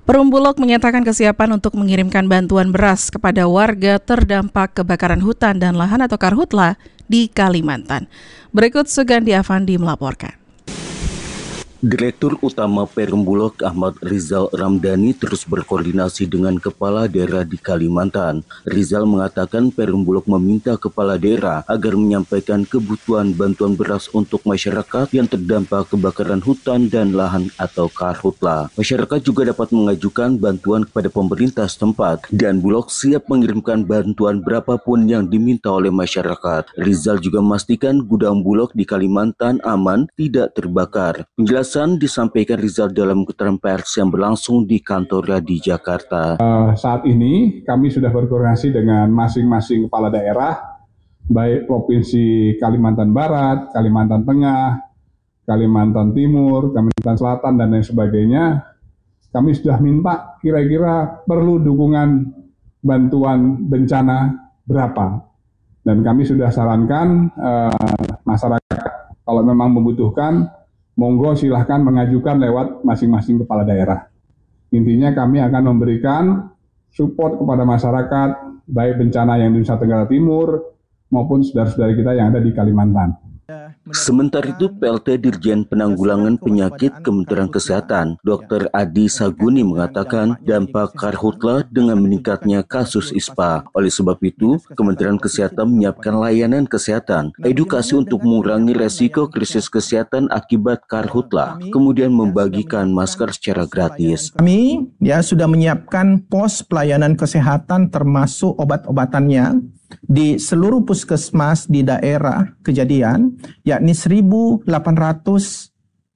Perum Bulog menyatakan kesiapan untuk mengirimkan bantuan beras kepada warga terdampak kebakaran hutan dan lahan atau karhutla di Kalimantan. Berikut Sugandi Avandi melaporkan. Direktur Utama Perum Bulog Ahmad Rizal Ramdhani terus berkoordinasi dengan kepala daerah di Kalimantan. Rizal mengatakan Perum Bulog meminta kepala daerah agar menyampaikan kebutuhan bantuan beras untuk masyarakat yang terdampak kebakaran hutan dan lahan atau karhutla. Masyarakat juga dapat mengajukan bantuan kepada pemerintah setempat dan Bulog siap mengirimkan bantuan berapapun yang diminta oleh masyarakat. Rizal juga memastikan gudang Bulog di Kalimantan aman, tidak terbakar. Penjelasan disampaikan Rizal dalam keterangan pers yang berlangsung di kantornya di Jakarta. Saat ini kami sudah berkoordinasi dengan masing-masing kepala daerah, baik Provinsi Kalimantan Barat, Kalimantan Tengah, Kalimantan Timur, Kalimantan Selatan, dan lain sebagainya. Kami sudah minta kira-kira perlu dukungan bantuan bencana berapa. Dan kami sudah sarankan masyarakat kalau memang membutuhkan, monggo silahkan mengajukan lewat masing-masing kepala daerah. Intinya kami akan memberikan support kepada masyarakat, baik bencana yang di Nusa Tenggara Timur maupun saudara-saudara kita yang ada di Kalimantan. Sementara itu, PLT Dirjen Penanggulangan Penyakit Kementerian Kesehatan, Dr. Adi Saguni mengatakan dampak karhutla dengan meningkatnya kasus ISPA. Oleh sebab itu, Kementerian Kesehatan menyiapkan layanan kesehatan, edukasi untuk mengurangi resiko krisis kesehatan akibat karhutla, kemudian membagikan masker secara gratis. Kami sudah menyiapkan pos pelayanan kesehatan termasuk obat-obatannya di seluruh puskesmas di daerah kejadian, yakni 1.891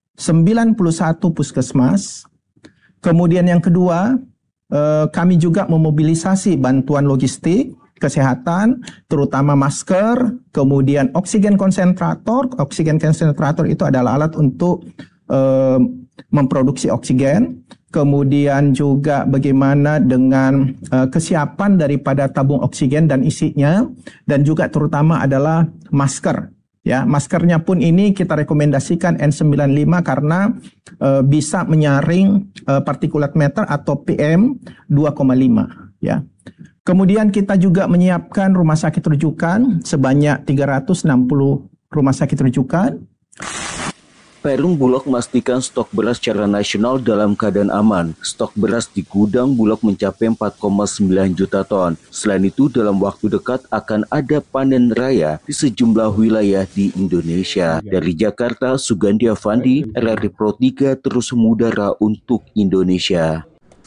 puskesmas. Kemudian yang kedua, kami juga memobilisasi bantuan logistik kesehatan, terutama masker, kemudian oksigen konsentrator. Oksigen konsentrator itu adalah alat untuk memproduksi oksigen. Kemudian juga bagaimana dengan kesiapan daripada tabung oksigen dan isinya, dan juga terutama adalah masker. Ya, maskernya pun ini kita rekomendasikan N95 karena bisa menyaring partikulat matter atau PM 2,5. Ya. Kemudian kita juga menyiapkan rumah sakit rujukan sebanyak 360 rumah sakit rujukan. Perum Bulog memastikan stok beras secara nasional dalam keadaan aman. Stok beras di gudang Bulog mencapai 4,9 juta ton. Selain itu, dalam waktu dekat akan ada panen raya di sejumlah wilayah di Indonesia. Dari Jakarta, Sugandi Avandi, RRI Pro 3 terus mengudara untuk Indonesia.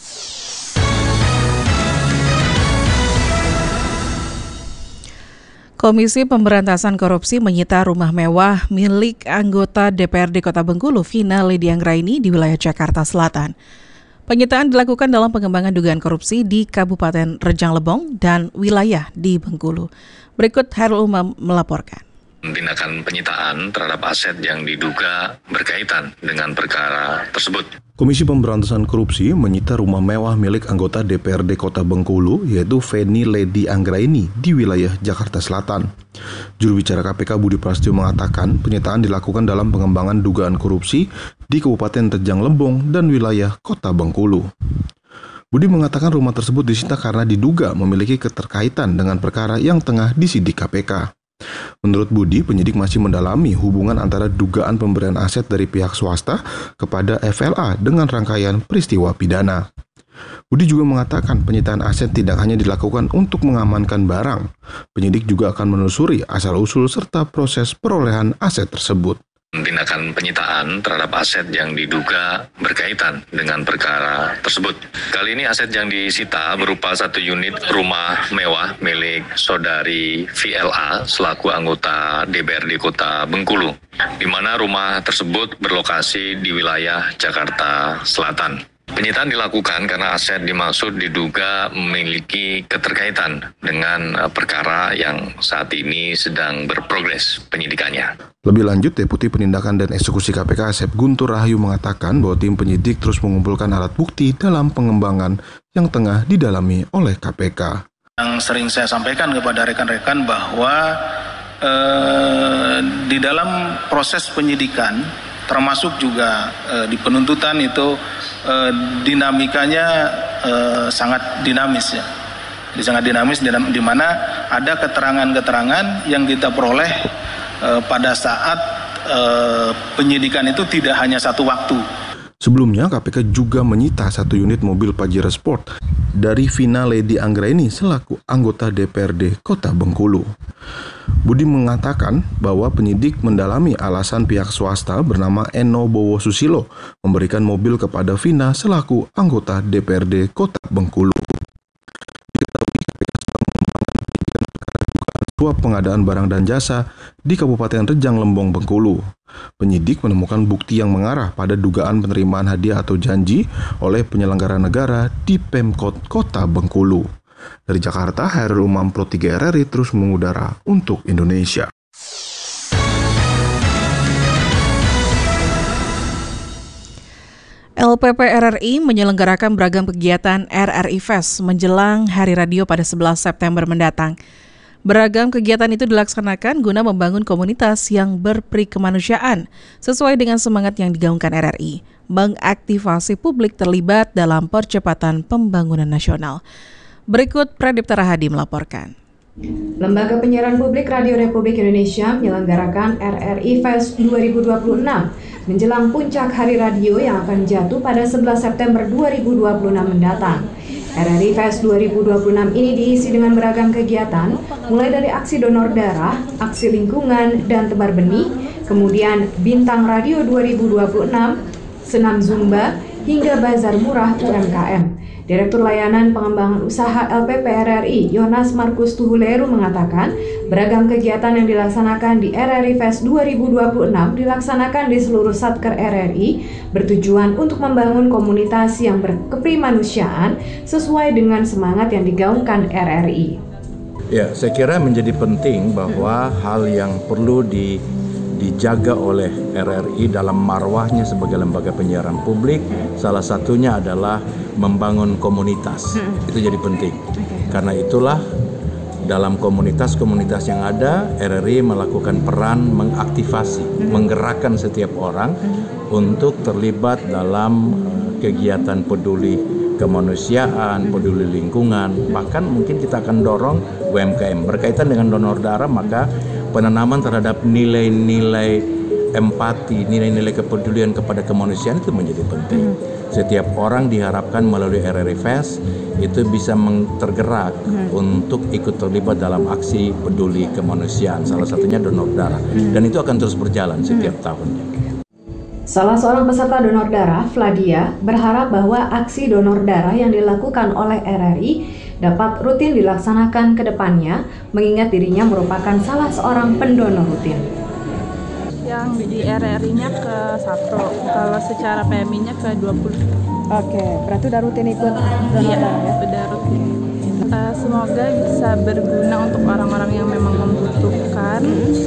Komisi Pemberantasan Korupsi menyita rumah mewah milik anggota DPRD Kota Bengkulu, Vina Lady Anggraini di wilayah Jakarta Selatan. Penyitaan dilakukan dalam pengembangan dugaan korupsi di Kabupaten Rejang Lebong dan wilayah di Bengkulu. Berikut Hairul Umam melaporkan. Tindakan penyitaan terhadap aset yang diduga berkaitan dengan perkara tersebut. Komisi Pemberantasan Korupsi menyita rumah mewah milik anggota DPRD Kota Bengkulu, yaitu Veni Lady Anggraini di wilayah Jakarta Selatan. Juru bicara KPK Budi Prasetyo mengatakan penyitaan dilakukan dalam pengembangan dugaan korupsi di Kabupaten Rejang Lebong dan wilayah Kota Bengkulu. Budi mengatakan rumah tersebut disita karena diduga memiliki keterkaitan dengan perkara yang tengah disidik KPK. Menurut Budi, penyidik masih mendalami hubungan antara dugaan pemberian aset dari pihak swasta kepada FLA dengan rangkaian peristiwa pidana. Budi juga mengatakan penyitaan aset tidak hanya dilakukan untuk mengamankan barang. Penyidik juga akan menelusuri asal-usul serta proses perolehan aset tersebut. Tindakan penyitaan terhadap aset yang diduga berkaitan dengan perkara tersebut. Kali ini aset yang disita berupa 1 unit rumah mewah milik saudari VLA selaku anggota DPRD Kota Bengkulu, di mana rumah tersebut berlokasi di wilayah Jakarta Selatan. Penyitaan dilakukan karena aset dimaksud diduga memiliki keterkaitan dengan perkara yang saat ini sedang berprogres penyidikannya. Lebih lanjut, Deputi Penindakan dan Eksekusi KPK Asep Guntur Rahayu mengatakan bahwa tim penyidik terus mengumpulkan alat bukti dalam pengembangan yang tengah didalami oleh KPK. Yang sering saya sampaikan kepada rekan-rekan bahwa di dalam proses penyidikan termasuk juga di penuntutan itu dinamikanya sangat dinamis ya. Jadi sangat dinamis di mana ada keterangan-keterangan yang kita peroleh pada saat penyidikan itu tidak hanya satu waktu. Sebelumnya, KPK juga menyita 1 unit mobil Pajero Sport dari Vina Lady Anggraini selaku anggota DPRD Kota Bengkulu. Budi mengatakan bahwa penyidik mendalami alasan pihak swasta bernama Eno Bowo Susilo memberikan mobil kepada Vina selaku anggota DPRD Kota Bengkulu. Diketahui KPK sedang mengembangkan penyidikan perkara dugaan suap pengadaan barang dan jasa di Kabupaten Rejang Lembong, Bengkulu. Penyidik menemukan bukti yang mengarah pada dugaan penerimaan hadiah atau janji oleh penyelenggara negara di Pemkot Kota Bengkulu. Dari Jakarta, Hairul Umam Pro 3 RRI terus mengudara untuk Indonesia. LPP RRI menyelenggarakan beragam kegiatan RRI Fest menjelang Hari Radio pada 11 September mendatang. Beragam kegiatan itu dilaksanakan guna membangun komunitas yang berperi kemanusiaan sesuai dengan semangat yang digaungkan RRI, mengaktifasi publik terlibat dalam percepatan pembangunan nasional. Berikut Pradipta Rahadi melaporkan. Lembaga Penyiaran Publik Radio Republik Indonesia menyelenggarakan RRI Fest 2026 menjelang puncak Hari Radio yang akan jatuh pada 11 September 2026 mendatang. RRI Fest 2026 ini diisi dengan beragam kegiatan, mulai dari aksi donor darah, aksi lingkungan, dan tebar benih, kemudian Bintang Radio 2026, senam Zumba, hingga bazar murah UMKM. Direktur Layanan Pengembangan Usaha LPP RRI, Yonas Markus Tuhuleru mengatakan, beragam kegiatan yang dilaksanakan di RRI Fest 2026 dilaksanakan di seluruh Satker RRI bertujuan untuk membangun komunitas yang berkeprimanusiaan sesuai dengan semangat yang digaungkan RRI. Ya, saya kira menjadi penting bahwa hal yang perlu dijaga oleh RRI dalam marwahnya sebagai lembaga penyiaran publik, salah satunya adalah membangun komunitas. Itu jadi penting. Karena itulah dalam komunitas-komunitas yang ada, RRI melakukan peran mengaktifasi, menggerakkan setiap orang untuk terlibat dalam kegiatan peduli kemanusiaan, peduli lingkungan. Bahkan mungkin kita akan dorong UMKM. Berkaitan dengan donor darah, maka penanaman terhadap nilai-nilai empati, nilai-nilai kepedulian kepada kemanusiaan itu menjadi penting. Setiap orang diharapkan melalui RRI Fest itu bisa tergerak untuk ikut terlibat dalam aksi peduli kemanusiaan. Salah satunya donor darah. Dan itu akan terus berjalan setiap tahunnya. Salah seorang peserta donor darah, Fladia, berharap bahwa aksi donor darah yang dilakukan oleh RRI dapat rutin dilaksanakan ke depannya, mengingat dirinya merupakan salah seorang pendonor rutin. Yang di RRI-nya ke 1, kalau secara PMI-nya ke 20. Oke, berarti udah rutin ikut donor darah ya? Udah rutin. Semoga bisa berguna untuk orang-orang yang memang membutuhkan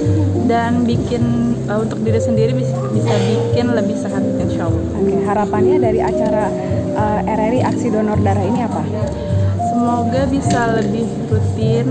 dan bikin untuk diri sendiri bisa bikin lebih sehat, insya Allah. Oke, harapannya dari acara RRI Aksi Donor Darah ini apa? Semoga bisa lebih rutin,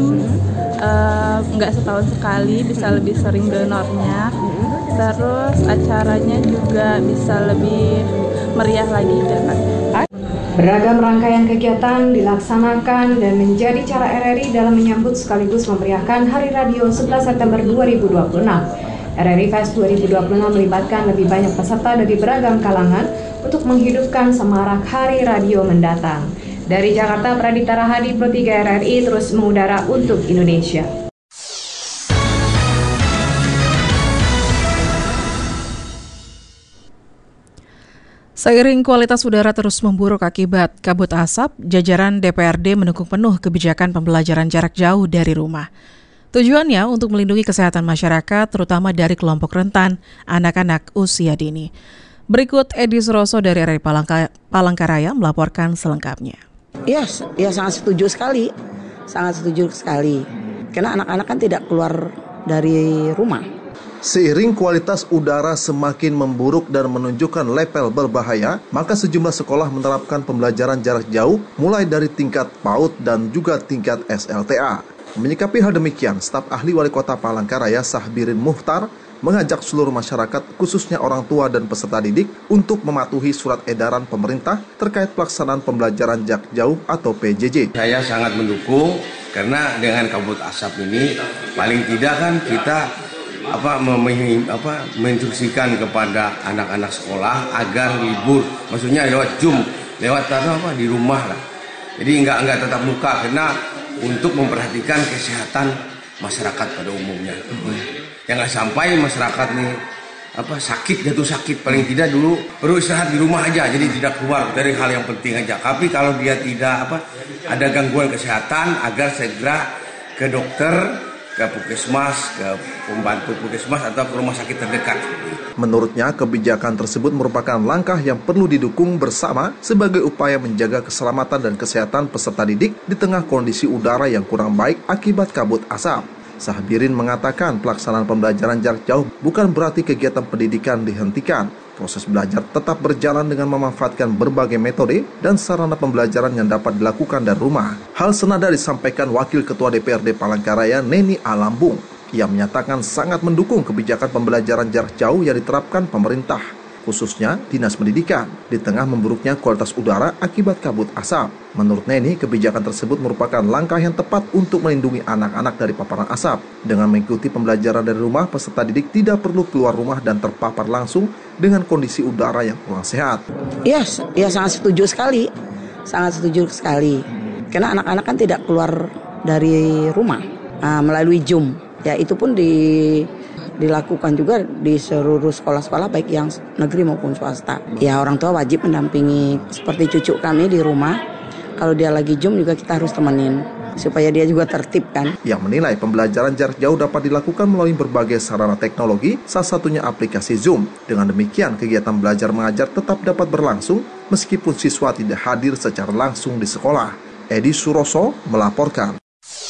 nggak setahun sekali, bisa lebih sering donornya. Terus acaranya juga bisa lebih meriah lagi ke depan. Beragam rangkaian kegiatan dilaksanakan dan menjadi cara RRI dalam menyambut sekaligus memeriahkan Hari Radio 11 September 2026. RRI Fest 2026 melibatkan lebih banyak peserta dari beragam kalangan untuk menghidupkan semarak Hari Radio mendatang. Dari Jakarta, Pradipta Rahadi, Pro 3 RRI terus mengudara untuk Indonesia. Seiring kualitas udara terus memburuk akibat kabut asap, jajaran DPRD mendukung penuh kebijakan pembelajaran jarak jauh dari rumah. Tujuannya untuk melindungi kesehatan masyarakat, terutama dari kelompok rentan, anak-anak usia dini. Berikut Edi Suroso dari RRI Palangkaraya melaporkan selengkapnya. Ya sangat setuju sekali. Karena anak-anak kan tidak keluar dari rumah. Seiring kualitas udara semakin memburuk dan menunjukkan label berbahaya, maka sejumlah sekolah menerapkan pembelajaran jarak jauh mulai dari tingkat PAUD dan juga tingkat SLTA. Menyikapi hal demikian, staf ahli Wali Kota Palangkaraya Sahbirin Muhtar mengajak seluruh masyarakat, khususnya orang tua dan peserta didik, untuk mematuhi surat edaran pemerintah terkait pelaksanaan pembelajaran jarak jauh atau PJJ. Saya sangat mendukung karena dengan kabut asap ini paling tidak kan kita menginstruksikan kepada anak-anak sekolah agar libur, maksudnya lewat Zoom, lewat di rumah lah. Jadi nggak tatap muka karena untuk memperhatikan kesehatan masyarakat pada umumnya. Jangan sampai masyarakat nih jatuh sakit, paling tidak dulu perlu istirahat di rumah aja, jadi tidak keluar dari hal yang penting aja. Tapi kalau dia tidak ada gangguan kesehatan, agar segera ke dokter, ke puskesmas, ke pembantu puskesmas atau ke rumah sakit terdekat. Menurutnya, kebijakan tersebut merupakan langkah yang perlu didukung bersama sebagai upaya menjaga keselamatan dan kesehatan peserta didik di tengah kondisi udara yang kurang baik akibat kabut asap. Sahbirin mengatakan pelaksanaan pembelajaran jarak jauh bukan berarti kegiatan pendidikan dihentikan. Proses belajar tetap berjalan dengan memanfaatkan berbagai metode dan sarana pembelajaran yang dapat dilakukan dari rumah. Hal senada disampaikan Wakil Ketua DPRD Palangkaraya, Neni Alambung. Ia menyatakan sangat mendukung kebijakan pembelajaran jarak jauh yang diterapkan pemerintah, khususnya Dinas Pendidikan, di tengah memburuknya kualitas udara akibat kabut asap. Menurut Neni, kebijakan tersebut merupakan langkah yang tepat untuk melindungi anak-anak dari paparan asap. Dengan mengikuti pembelajaran dari rumah, peserta didik tidak perlu keluar rumah dan terpapar langsung dengan kondisi udara yang kurang sehat. Ya sangat setuju sekali. Sangat setuju sekali. Karena anak-anak kan tidak keluar dari rumah melalui Zoom. Ya, itu pun dilakukan juga di seluruh sekolah-sekolah baik yang negeri maupun swasta. Ya, orang tua wajib mendampingi seperti cucu kami di rumah. Kalau dia lagi Zoom juga kita harus temenin supaya dia juga tertib kan. Yang menilai pembelajaran jarak jauh dapat dilakukan melalui berbagai sarana teknologi, salah satunya aplikasi Zoom. Dengan demikian, kegiatan belajar mengajar tetap dapat berlangsung meskipun siswa tidak hadir secara langsung di sekolah. Edi Suroso melaporkan.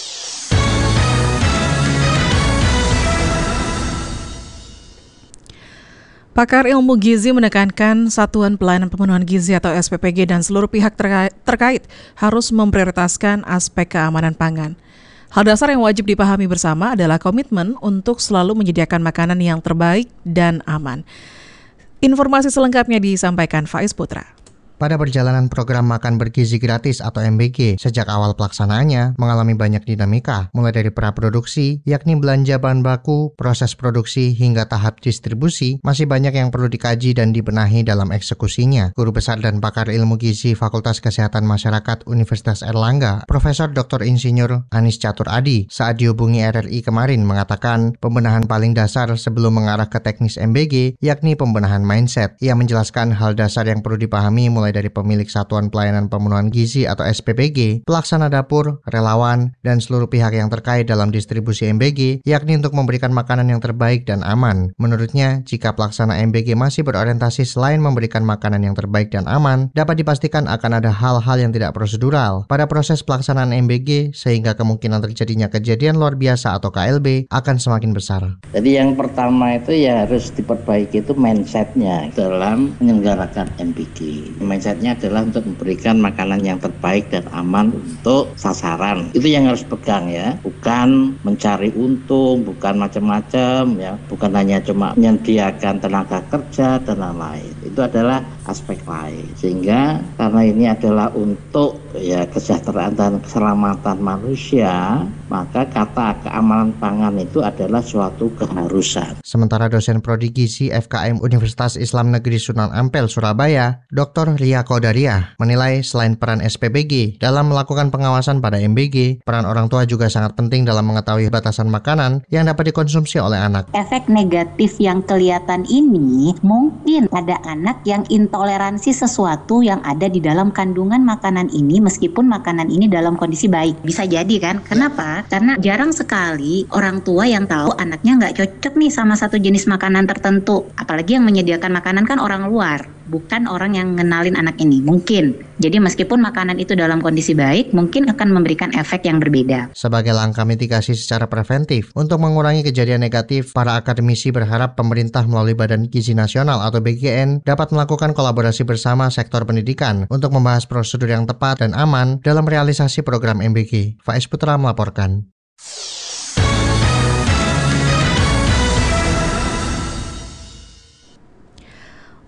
Pakar ilmu gizi menekankan Satuan Pelayanan Pemenuhan Gizi atau SPPG dan seluruh pihak terkait harus memprioritaskan aspek keamanan pangan. Hal dasar yang wajib dipahami bersama adalah komitmen untuk selalu menyediakan makanan yang terbaik dan aman. Informasi selengkapnya disampaikan Faiz Putra. Pada perjalanan program makan bergizi gratis atau MBG, sejak awal pelaksanaannya mengalami banyak dinamika, mulai dari praproduksi, yakni belanja bahan baku, proses produksi, hingga tahap distribusi, masih banyak yang perlu dikaji dan dibenahi dalam eksekusinya. Guru Besar dan Pakar Ilmu Gizi Fakultas Kesehatan Masyarakat Universitas Erlangga, Profesor Dr. Insinyur Anis Catur Adi, saat dihubungi RRI kemarin mengatakan pembenahan paling dasar sebelum mengarah ke teknis MBG, yakni pembenahan mindset. Ia menjelaskan hal dasar yang perlu dipahami mulai dari pemilik Satuan Pelayanan Pemenuhan Gizi atau SPPG, pelaksana dapur, relawan, dan seluruh pihak yang terkait dalam distribusi MBG, yakni untuk memberikan makanan yang terbaik dan aman. Menurutnya, jika pelaksana MBG masih berorientasi selain memberikan makanan yang terbaik dan aman, dapat dipastikan akan ada hal-hal yang tidak prosedural pada proses pelaksanaan MBG, sehingga kemungkinan terjadinya kejadian luar biasa atau KLB akan semakin besar. Jadi yang pertama itu ya harus diperbaiki itu mindsetnya dalam menyelenggarakan MBG. Mindsetnya adalah untuk memberikan makanan yang terbaik dan aman untuk sasaran. Itu yang harus pegang ya, bukan mencari untung, bukan macam-macam ya, bukan hanya cuma menyediakan tenaga kerja dan lain-lain. Itu adalah aspek lain. Sehingga karena ini adalah untuk ya kesejahteraan dan keselamatan manusia, maka kata keamanan pangan itu adalah suatu keharusan. Sementara dosen prodi gizi FKM Universitas Islam Negeri Sunan Ampel Surabaya, Dr. Ria Kodariah, menilai selain peran SPPG dalam melakukan pengawasan pada MBG, peran orang tua juga sangat penting dalam mengetahui batasan makanan yang dapat dikonsumsi oleh anak. Efek negatif yang kelihatan ini mungkin pada anak yang intoleransi sesuatu yang ada di dalam kandungan makanan ini meskipun makanan ini dalam kondisi baik. Bisa jadi kan? Kenapa? Karena jarang sekali orang tua yang tahu anaknya nggak cocok nih sama satu jenis makanan tertentu. Apalagi yang menyediakan makanan kan orang luar, bukan orang yang ngenalin anak ini. Mungkin. Jadi meskipun makanan itu dalam kondisi baik, mungkin akan memberikan efek yang berbeda. Sebagai langkah mitigasi secara preventif untuk mengurangi kejadian negatif, para akademisi berharap pemerintah melalui Badan Gizi Nasional atau BGN dapat melakukan kolaborasi bersama sektor pendidikan untuk membahas prosedur yang tepat dan aman dalam realisasi program MBG. Faiz Putra melaporkan.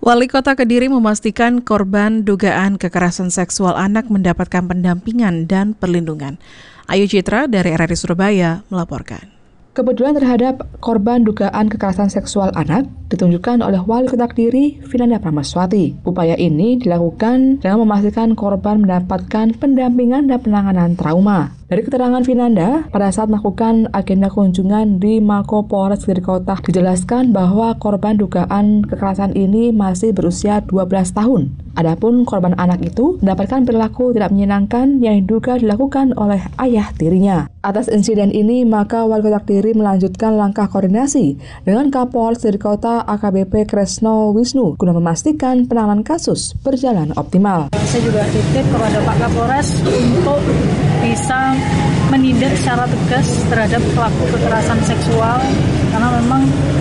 Wali Kota Kediri memastikan korban dugaan kekerasan seksual anak mendapatkan pendampingan dan perlindungan. Ayu Citra dari RRI Surabaya melaporkan. Kepedulian terhadap korban dugaan kekerasan seksual anak ditunjukkan oleh Wali Kota Kediri, Vinanda Pramaswati. Upaya ini dilakukan dengan memastikan korban mendapatkan pendampingan dan penanganan trauma. Dari keterangan Vinanda, pada saat melakukan agenda kunjungan di Mako Polres Kediri Kota, dijelaskan bahwa korban dugaan kekerasan ini masih berusia 12 tahun. Adapun korban anak itu mendapatkan perilaku tidak menyenangkan yang diduga dilakukan oleh ayah tirinya. Atas insiden ini, maka Wali Kota Kediri melanjutkan langkah koordinasi dengan Kapolres Kediri Kota AKBP Kresno Wisnu guna memastikan penanganan kasus berjalan optimal. Saya juga titip kepada Pak Kapolres untuk bisa menindak secara tegas terhadap pelaku kekerasan seksual, karena memang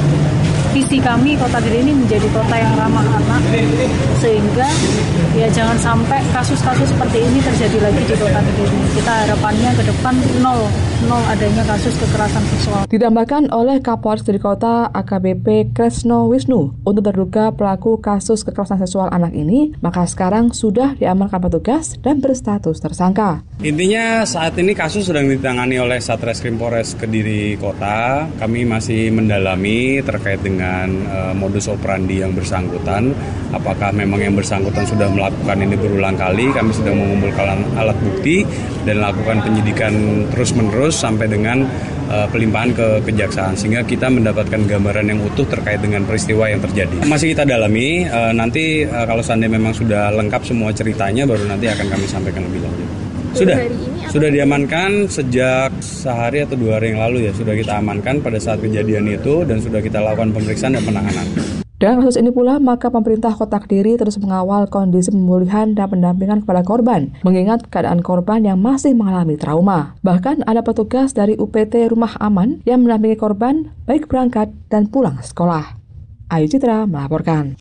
visi kami Kota Kediri ini menjadi kota yang ramah anak, sehingga ya jangan sampai kasus-kasus seperti ini terjadi lagi di Kota Kediri. Kita harapannya ke depan nol adanya kasus kekerasan seksual. Ditambahkan oleh Kapolres Kediri Kota AKBP Kresno Wisnu, untuk terduga pelaku kasus kekerasan seksual anak ini, maka sekarang sudah diamankan petugas dan berstatus tersangka. Intinya saat ini kasus sedang ditangani oleh Satreskrim Polres Kediri Kota. Kami masih mendalami terkait dengan modus operandi yang bersangkutan. Apakah memang yang bersangkutan sudah melakukan ini berulang kali? Kami sedang mengumpulkan alat bukti dan lakukan penyidikan terus-menerus sampai dengan pelimpahan ke kejaksaan, sehingga kita mendapatkan gambaran yang utuh terkait dengan peristiwa yang terjadi. Masih kita dalami, nanti kalau seandainya memang sudah lengkap semua ceritanya, baru nanti akan kami sampaikan lebih lanjut. Sudah diamankan sejak sehari atau 2 hari yang lalu ya, sudah kita amankan pada saat kejadian itu dan sudah kita lakukan pemeriksaan dan penanganan. Dalam kasus ini pula, maka pemerintah Kota Kediri terus mengawal kondisi pemulihan dan pendampingan kepada korban, mengingat keadaan korban yang masih mengalami trauma. Bahkan ada petugas dari UPT Rumah Aman yang mendampingi korban baik berangkat dan pulang sekolah. Ayu Citra melaporkan.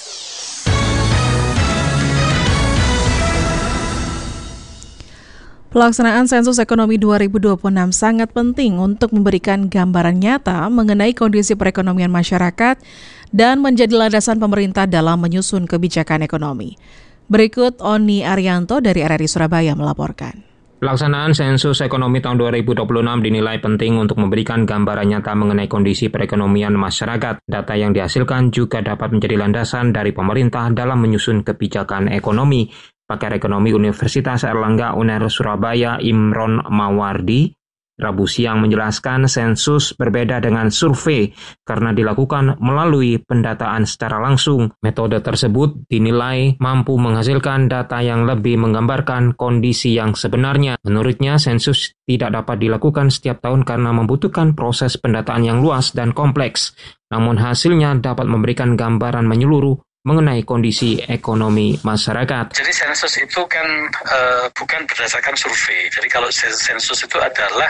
Pelaksanaan sensus ekonomi 2026 sangat penting untuk memberikan gambaran nyata mengenai kondisi perekonomian masyarakat dan menjadi landasan pemerintah dalam menyusun kebijakan ekonomi. Berikut Oni Arianto dari RRI Surabaya melaporkan. Pelaksanaan sensus ekonomi tahun 2026 dinilai penting untuk memberikan gambaran nyata mengenai kondisi perekonomian masyarakat. Data yang dihasilkan juga dapat menjadi landasan dari pemerintah dalam menyusun kebijakan ekonomi. Pakar Ekonomi Universitas Airlangga UNER Surabaya Imron Mawardi Rabu siang menjelaskan sensus berbeda dengan survei karena dilakukan melalui pendataan secara langsung. Metode tersebut dinilai mampu menghasilkan data yang lebih menggambarkan kondisi yang sebenarnya. Menurutnya, sensus tidak dapat dilakukan setiap tahun karena membutuhkan proses pendataan yang luas dan kompleks. Namun hasilnya dapat memberikan gambaran menyeluruh mengenai kondisi ekonomi masyarakat. Jadi sensus itu kan bukan berdasarkan survei. Jadi kalau sensus itu adalah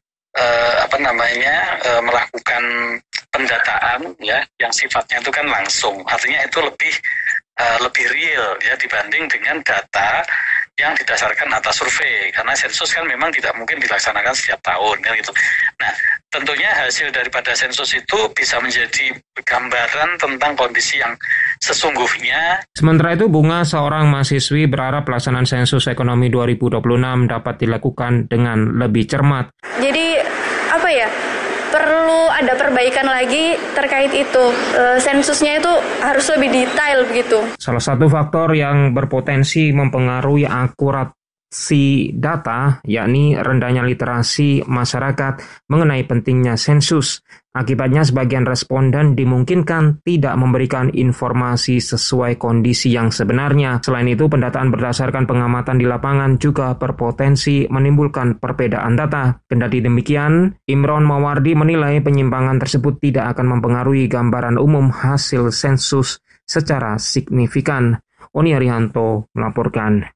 melakukan pendataan ya yang sifatnya itu kan langsung. Artinya itu lebih real ya dibanding dengan data yang didasarkan atas survei, karena sensus kan memang tidak mungkin dilaksanakan setiap tahun kan gitu. Nah, tentunya hasil daripada sensus itu bisa menjadi gambaran tentang kondisi yang sesungguhnya. Sementara itu, Bunga, seorang mahasiswi, berharap pelaksanaan sensus ekonomi 2026 dapat dilakukan dengan lebih cermat. Jadi perlu ada perbaikan lagi terkait itu. Sensusnya itu harus lebih detail begitu. Salah satu faktor yang berpotensi mempengaruhi akurasi data yakni rendahnya literasi masyarakat mengenai pentingnya sensus. Akibatnya sebagian responden dimungkinkan tidak memberikan informasi sesuai kondisi yang sebenarnya. Selain itu, pendataan berdasarkan pengamatan di lapangan juga berpotensi menimbulkan perbedaan data. Kendati demikian, Imron Mawardi menilai penyimpangan tersebut tidak akan mempengaruhi gambaran umum hasil sensus secara signifikan. Oni Arianto melaporkan.